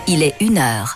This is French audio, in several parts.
il est 1h.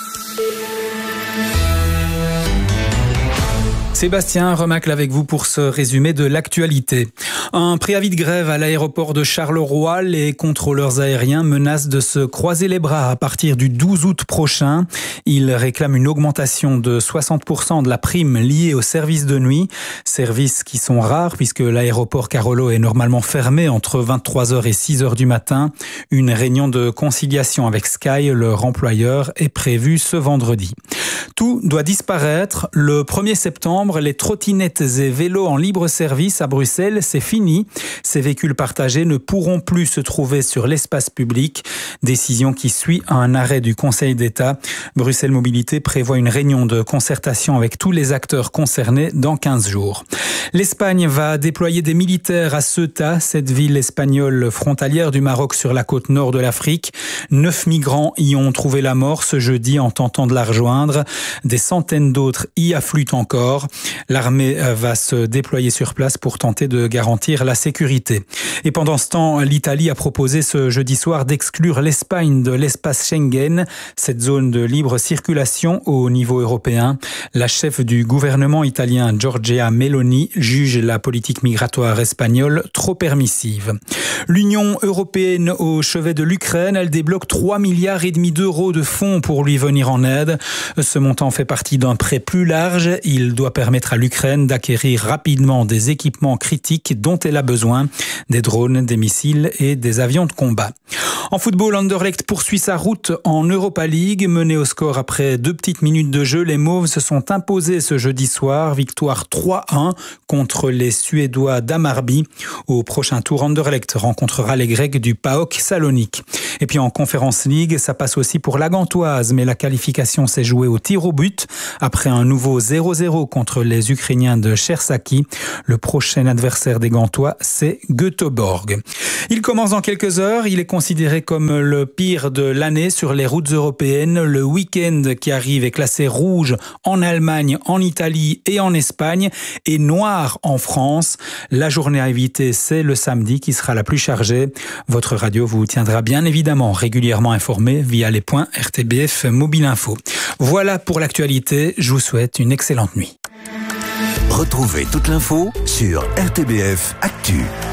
Sébastien Remacle avec vous pour ce résumé de l'actualité. Un préavis de grève à l'aéroport de Charleroi. Les contrôleurs aériens menacent de se croiser les bras à partir du 12 août prochain. Ils réclament une augmentation de 60% de la prime liée aux services de nuit. Services qui sont rares puisque l'aéroport Carolo est normalement fermé entre 23h et 6h du matin. Une réunion de conciliation avec Sky, leur employeur, est prévue ce vendredi. Tout doit disparaître. Le 1er septembre, les trottinettes et vélos en libre service à Bruxelles, c'est fini. Ces véhicules partagés ne pourront plus se trouver sur l'espace public. Décision qui suit un arrêt du Conseil d'État. Bruxelles Mobilité prévoit une réunion de concertation avec tous les acteurs concernés dans 15 jours. L'Espagne va déployer des militaires à Ceuta, cette ville espagnole frontalière du Maroc sur la côte nord de l'Afrique. 9 migrants y ont trouvé la mort ce jeudi en tentant de la rejoindre. Des centaines d'autres y affluent encore. L'armée va se déployer sur place pour tenter de garantir la sécurité. Et pendant ce temps, l'Italie a proposé ce jeudi soir d'exclure l'Espagne de l'espace Schengen, cette zone de libre circulation au niveau européen. La chef du gouvernement italien, Giorgia Meloni, juge la politique migratoire espagnole trop permissive. L'Union européenne au chevet de l'Ukraine, elle débloque 3,5 milliards d'euros de fonds pour lui venir en aide. Ce montant fait partie d'un prêt plus large. Il doit permettre à l'Ukraine d'acquérir rapidement des équipements critiques dont elle a besoin, des drones, des missiles et des avions de combat. En football, Anderlecht poursuit sa route en Europa League. Mené au score après 2 petites minutes de jeu, les Mauves se sont imposés ce jeudi soir. Victoire 3-1 contre les Suédois d'Hammarby. Au prochain tour, Anderlecht rencontrera les Grecs du PAOK Salonique. Et puis en Conference League, ça passe aussi pour la Gantoise, mais la qualification s'est jouée au tir au but. Après un nouveau 0-0 contre les Ukrainiens de Chersaki, le prochain adversaire des Gantois, c'est Göteborg. Il commence dans quelques heures. Il est considéré comme le pire de l'année sur les routes européennes. Le week-end qui arrive est classé rouge en Allemagne, en Italie et en Espagne et noir en France. La journée à éviter, c'est le samedi qui sera la plus chargée. Votre radio vous tiendra bien évidemment régulièrement informé via les points RTBF Mobile Info. Voilà pour l'actualité. Je vous souhaite une excellente nuit. Retrouvez toute l'info sur RTBF Actu.